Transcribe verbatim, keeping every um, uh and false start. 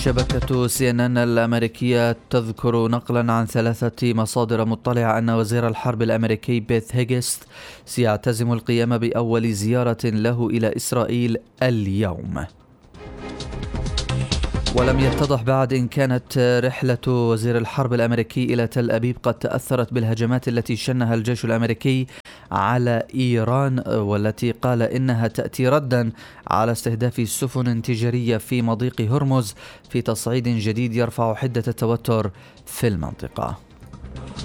شبكة سي إن إن الأمريكية تذكر نقلا عن ثلاثة مصادر مطلعة أن وزير الحرب الأمريكي بيت هيجست سيعتزم القيام بأول زيارة له إلى إسرائيل اليوم. ولم يتضح بعد إن كانت رحلة وزير الحرب الأمريكي إلى تل أبيب قد تأثرت بالهجمات التي شنها الجيش الأمريكي على إيران، والتي قال إنها تأتي ردا على استهداف سفن تجارية في مضيق هرمز في تصعيد جديد يرفع حدة التوتر في المنطقة.